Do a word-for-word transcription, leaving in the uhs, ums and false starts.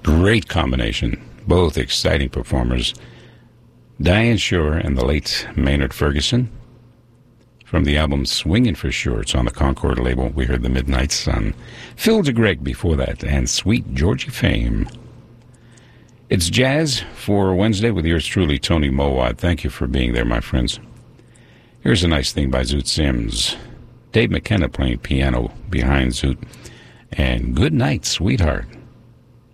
Great combination. Both exciting performers. Diane Shore and the late Maynard Ferguson. From the album Swingin' for Sure, it's on the Concord label. We heard the Midnight Sun. Phil DeGreg before that, and Sweet Georgie Fame. It's jazz for Wednesday with yours truly, Tony Mowat. Thank you for being there, my friends. Here's a nice thing by Zoot Sims. Dave McKenna playing piano behind Zoot. And Good Night, Sweetheart.